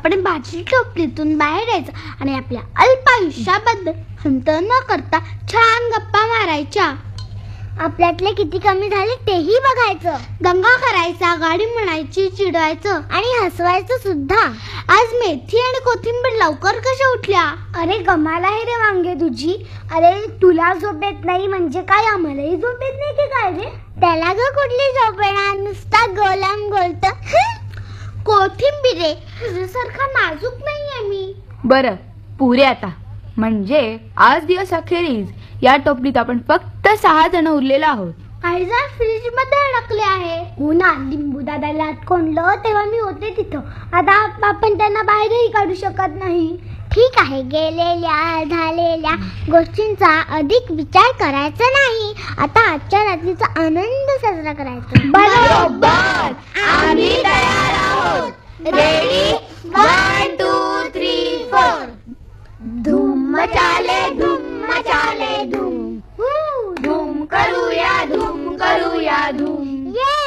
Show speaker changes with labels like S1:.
S1: आपण भाजी टोपलीतून बाहेर यायचं आणि आपल्या अल्प आयुष्याबद्दल हंत न करता छान गप्पा मारायच्या.
S2: आपल्यातले किती कमी झाले तेही बघायचं.
S1: दंगा करायचा, गाडी म्हणायची, चिडवायचं
S2: आणि हसवायचं सुद्धा.
S1: आज मेथी आणि कोथिंबीर लवकर कशा उठल्या?
S2: अरे कमाल आहे रे वांगे तुझी. अरे तुला झोप येत नाही म्हणजे काय आम्हालाही झोप येत नाही की काय रे? त्याला ग कुठली झोप येणार, नुसता गोलाम गोलत.
S1: कोथिंबीर रे, तुझ्यासारखा नाजूक नाहीये मी.
S3: बरं पुरे आता. म्हणजे आज दिवस अखेरीस या टोपलीत आपण फक्त 6 जण उरलेलो आहोत.
S1: काही जण फ्रीज मध्ये अडकले आहे.
S2: हो ना, लिंबू दादाला कोंडलं तेव्हा मी होते तिथं. आता आपण त्यांना बाहेरही काढू शकत नाही. ठीक आहे, गेलेल्या झालेल्या गोष्टींचा अधिक विचार करायचा नाही. आता आजच्या रात्रीचा आनंद साजरा करायचा.
S3: बरोबर, आम्ही तयार आहोत. रेडी? 1 2 3 4.
S2: धूम मचाले धूम मचाले धूम.
S3: धूम करूया धूम.
S2: ये